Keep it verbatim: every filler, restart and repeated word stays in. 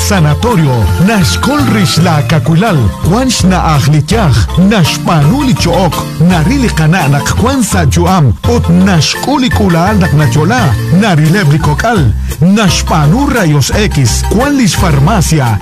sanatorio, nashkol rish la kakulal, wansh na akhlityach, nashpanuli chook, narili kana nakwansa juam, ot nashkuli kulal naknachola, narilebli kokal, nashpanu rayos X, kwalish farmacia,